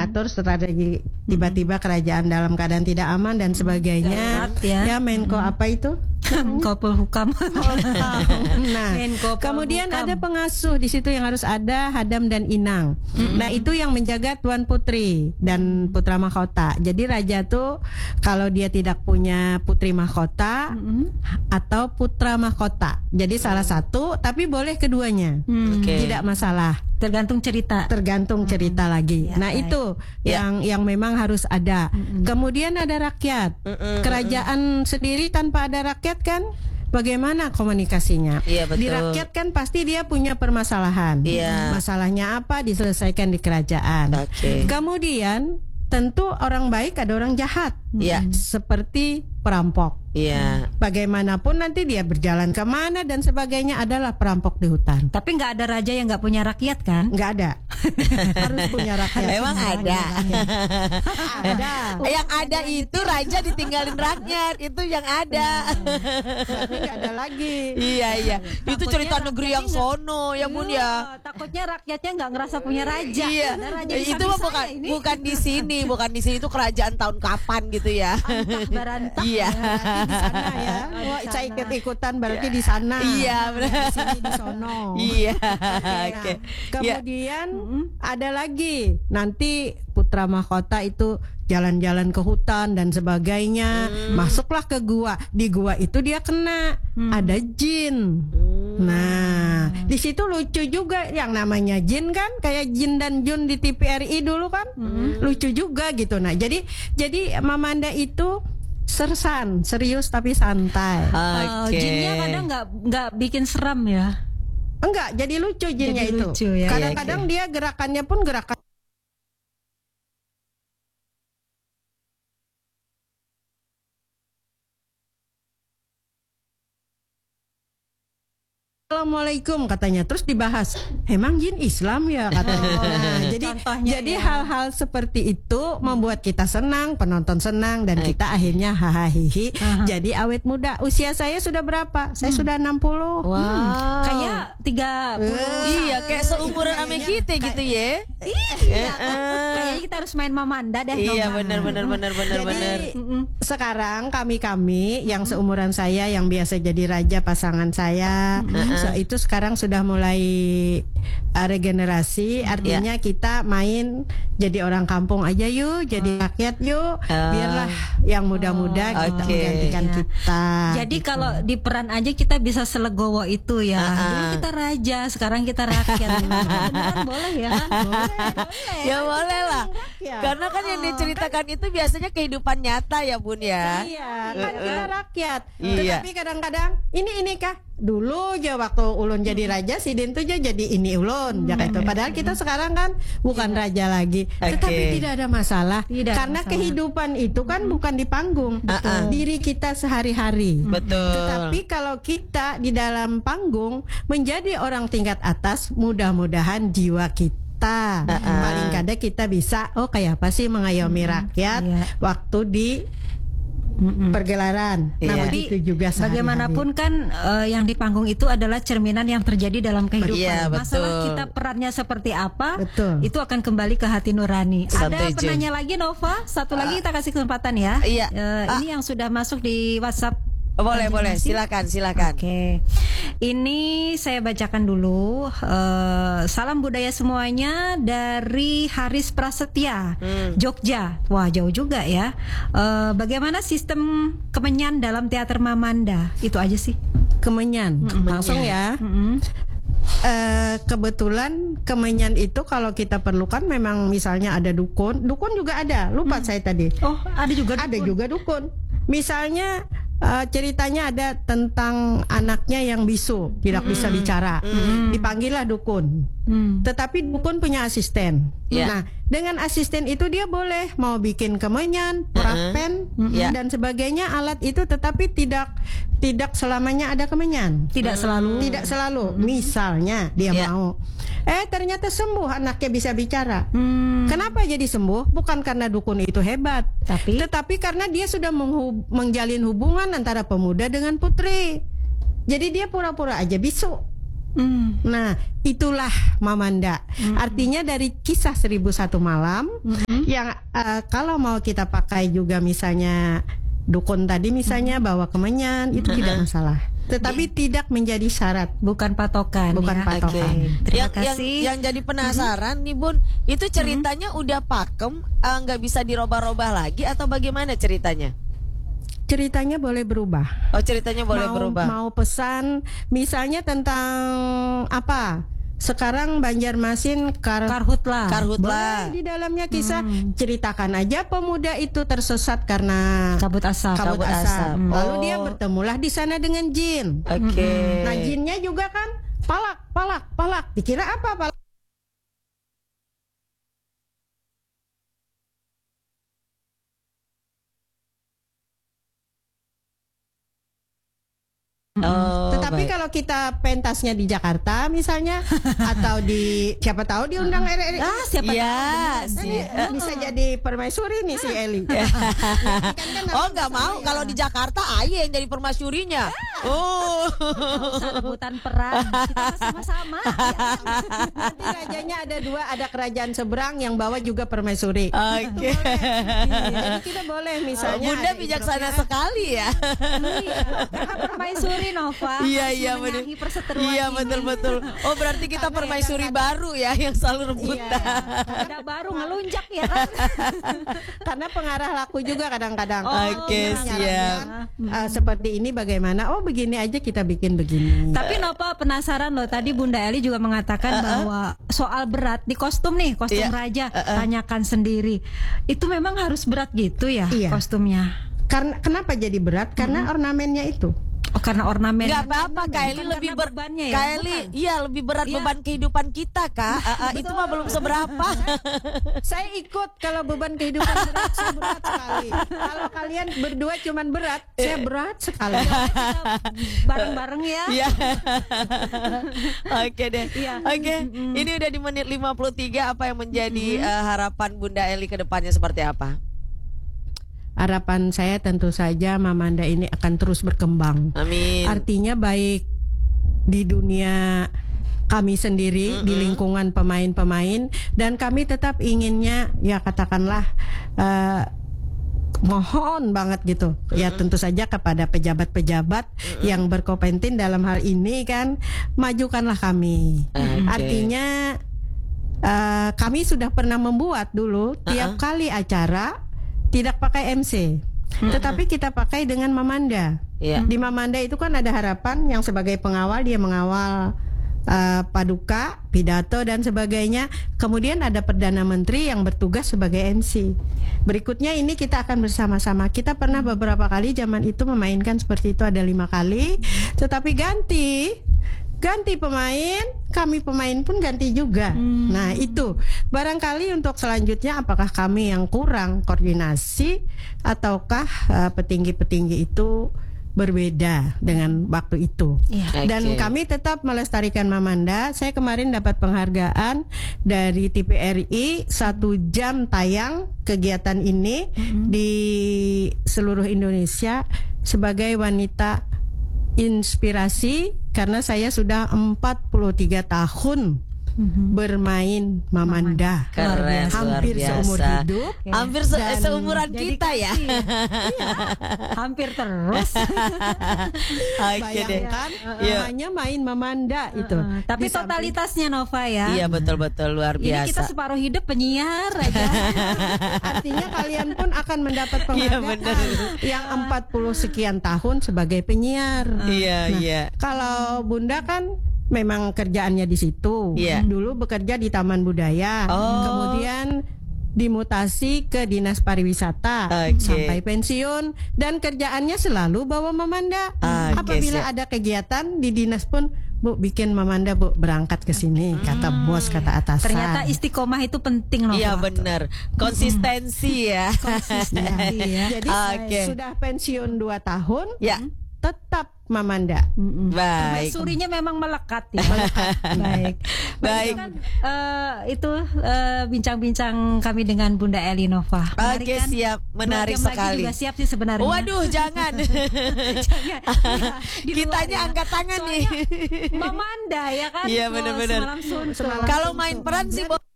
terus strategi tiba-tiba kerajaan dalam keadaan tidak aman dan sebagainya. Ya Menko apa itu? Menko Polhukam. Nah, kemudian ada pengasuh di situ yang harus ada Hadam dan Inang. Nah, itu yang menjaga Tuan Putri dan putra mahkota. Jadi raja tuh kalau dia tidak punya putri mahkota atau putra mahkota. Jadi salah satu tapi boleh keduanya. Tidak masalah. Tergantung cerita lagi. Nah, itu yang memang harus ada. Kemudian ada rakyat. Kerajaan sendiri tanpa ada rakyat kan bagaimana komunikasinya? Di rakyat kan pasti dia punya permasalahan. Masalahnya apa diselesaikan di kerajaan. Kemudian tentu orang baik ada orang jahat. Seperti perampok. Bagaimanapun nanti dia berjalan kemana dan sebagainya adalah perampok di hutan. Tapi nggak ada raja yang nggak punya rakyat kan? Nggak ada. Harus punya rakyat. Emang ada. Ada. Yang ada itu raja ditinggalin rakyat, itu yang ada. Tapi nggak ada lagi. Iya. Itu cerita negeri yang sono ya Bun ya. Takutnya rakyatnya nggak ngerasa punya raja. Itu mah bukan di sini, itu kerajaan tahun kapan gitu ya. Antah barantah. Di sana ya. Wah, saya ikut-ikutan berarti di sana. Iya, benar. Di sini di sono. Iya. Oke. Kemudian ada lagi nanti putra mahkota itu jalan-jalan ke hutan dan sebagainya. Masuklah ke gua. Di gua itu dia kena ada jin. Nah, di situ lucu juga yang namanya jin kan, kayak Jin dan Jun di TVRI dulu kan. Lucu juga gitu. Nah, jadi Mamanda itu serius tapi santai. Jinnya kadang nggak bikin seram ya. Enggak, jadi lucu jinnya jadi itu. Lucu, ya. Kadang-kadang dia gerakannya pun gerakan. Assalamualaikum katanya, terus dibahas emang jin Islam ya katanya. Jadi hal-hal seperti itu membuat kita senang, penonton senang dan kita akhirnya hahaha. Jadi awet muda. Usia saya sudah berapa? Saya sudah 60. Kayak 30. Iya, kayak seumuran sama kita gitu ya. Kayaknya kita harus main Mamanda deh. Iya, benar. Sekarang kami yang seumuran saya yang biasa jadi raja pasangan saya. Itu sekarang sudah mulai regenerasi, artinya kita main jadi orang kampung aja yuk, jadi rakyat yuk, biarlah yang muda-muda kita menggantikan kita. Jadi kalau di peran aja kita bisa selegowo itu ya. Dulu kita raja, sekarang kita rakyat. Beneran boleh ya? Boleh. Ya boleh lah. Karena kan yang diceritakan itu biasanya kehidupan nyata ya Bun ya. Iya, kan kita rakyat. Tetapi kadang-kadang ini kah? Dulu aja waktu ulun jadi raja, si Den tuh jadi ini ulun, gitu. Padahal kita sekarang kan bukan raja lagi. Tetapi tidak ada masalah, karena kehidupan itu kan bukan di panggung, diri kita sehari-hari. Tetapi kalau kita di dalam panggung menjadi orang tingkat atas, mudah-mudahan jiwa kita paling kadang kita bisa kayak apa sih mengayomi rakyat waktu di pergelaran. Nah, itu juga bagaimanapun kan yang di panggung itu adalah cerminan yang terjadi dalam kehidupan. Masalah kita perannya seperti apa, itu akan kembali ke hati nurani. Ada penanya lagi Nova, satu lagi kita kasih kesempatan ya. Ini yang sudah masuk di WhatsApp. Boleh, silakan. Oke. Ini saya bacakan dulu. Salam budaya semuanya dari Haris Prasetya, Jogja. Wah, jauh juga ya. Bagaimana sistem kemenyan dalam teater Mamanda? Itu aja sih. Kemenyan. Langsung ya. Kebetulan kemenyan itu kalau kita perlukan memang misalnya ada dukun juga ada. Lupa saya tadi. Oh, ada juga dukun. Ada juga dukun. Misalnya ceritanya ada tentang anaknya yang bisu, tidak bisa bicara. Dipanggillah dukun. Tetapi dukun punya asisten. Nah, dengan asisten itu dia boleh mau bikin kemenyan, perapen dan sebagainya alat itu, tetapi tidak selamanya ada kemenyan. Tidak selalu. Misalnya dia mau ternyata sembuh, anaknya bisa bicara. Kenapa jadi sembuh? Bukan karena dukun itu hebat, tetapi karena dia sudah menjalin hubungan antara pemuda dengan putri. Jadi dia pura-pura aja bisu. Nah, itulah Mamanda. Artinya dari kisah 1001 malam yang kalau mau kita pakai juga misalnya dukun tadi misalnya bawa kemenyan itu tidak masalah. Tetapi tidak menjadi syarat, bukan patokan. Bukan ya. patokan. Terima kasih. Yang jadi penasaran nih Bun, itu ceritanya udah pakem, nggak bisa dirubah-rubah lagi atau bagaimana ceritanya? Ceritanya boleh berubah. Oh, ceritanya boleh berubah. Mau pesan misalnya tentang apa? Sekarang Banjarmasin Karhutla. Boleh di dalamnya kisah ceritakan aja pemuda itu tersesat karena kabut asap. Lalu dia bertemulah di sana dengan jin. Oke. Nah, jinnya juga kan palak. Dikira apa palak? Tetapi kalau kita pentasnya di Jakarta misalnya atau di siapa tahu diundang RRI. Siapa tahu. Bisa jadi permaisuri nih si Eli. Oh, nggak mau kalau di Jakarta Aye yang jadi permaisurinya. Oh. Rebutan peran. Kita sama-sama. Nanti rajanya ada 2, ada kerajaan seberang yang bawa juga permaisuri. Oke. Jadi kita boleh misalnya. Bunda bijaksana sekali ya. Karena permaisuri Nova. Iya benar. Iya betul. Oh, berarti kita permaisuri baru ya yang selalu rebutan. Ada baru ngelunjak ya kan. Karena pengarah laku juga kadang-kadang. Oke, siap. Seperti ini bagaimana? Oh, begini aja kita bikin begini. Tapi Nova penasaran loh, tadi Bunda Eli juga mengatakan bahwa soal berat di kostum nih, kostum raja, tanyakan sendiri. Itu memang harus berat gitu ya kostumnya. Karena kenapa jadi berat? Karena ornamennya itu. Oh, karena ornamen. Gak apa-apa, Kak Eli lebih bebannya ya. Kak Eli, lebih berat beban kehidupan kita, Kak. Itu mah belum seberapa. Saya ikut kalau beban kehidupan berat, saya berat sekali. Kalau kalian berdua cuman berat, saya berat sekali. Bareng-bareng ya. Iya. Oke deh. Oke. Ini udah di menit 53. Apa yang menjadi harapan Bunda Eli ke depannya seperti apa? Harapan saya tentu saja Mamanda ini akan terus berkembang. Amin. Artinya baik di dunia kami sendiri, di lingkungan pemain-pemain, dan kami tetap inginnya ya katakanlah mohon banget gitu ya tentu saja kepada pejabat-pejabat yang berkompetensi dalam hal ini kan, majukanlah kami. Artinya kami sudah pernah membuat dulu tiap kali acara tidak pakai MC, tetapi kita pakai dengan Mamanda. Di Mamanda itu kan ada harapan yang sebagai pengawal, dia mengawal paduka, pidato dan sebagainya. Kemudian ada Perdana Menteri yang bertugas sebagai MC. Berikutnya ini kita akan bersama-sama. Kita pernah beberapa kali zaman itu memainkan seperti itu, ada 5 kali. Tetapi ganti pemain, kami pemain pun ganti juga. Nah itu barangkali untuk selanjutnya apakah kami yang kurang koordinasi ataukah petinggi-petinggi itu berbeda dengan waktu itu. Dan kami tetap melestarikan Mamanda. Saya kemarin dapat penghargaan dari TVRI 1 jam tayang kegiatan ini di seluruh Indonesia sebagai wanita inspirasi, karena saya sudah 43 tahun bermain Mamanda. Keren, hampir seumur hidup. Hampir seumuran kita ya. Hampir terus. Bayangkan namanya main Mamanda itu. Tapi totalitasnya Nova ya. Iya betul-betul luar biasa. Ini kita separuh hidup penyiar aja. Artinya kalian pun akan mendapat penghargaan yang 40 sekian tahun sebagai penyiar. Iya. Kalau Bunda kan memang kerjaannya di situ. Dulu bekerja di Taman Budaya, kemudian dimutasi ke Dinas Pariwisata sampai pensiun, dan kerjaannya selalu bawa Mamanda. Apabila ada kegiatan di dinas pun, Bu bikin Mamanda, Bu berangkat ke sini, kata bos, kata atasan. Ternyata istiqomah itu penting loh. Iya benar. Konsistensi ya. Jadi saya sudah pensiun 2 tahun. tetap Mamanda. Baik. Surinya memang melekat ya. Baik. Baik. Kan, itu bincang-bincang kami dengan Bunda Elinova. Oke, siap. Menarik Dua jam sekali. lagi juga siap sih sebenarnya. Waduh, jangan. Jangan. Ya, di luar Kitanya ya. angkat tangan nih. Soalnya Mamanda ya kan. Iya, benar-benar. Semalam suntuk. Kalau main peran sih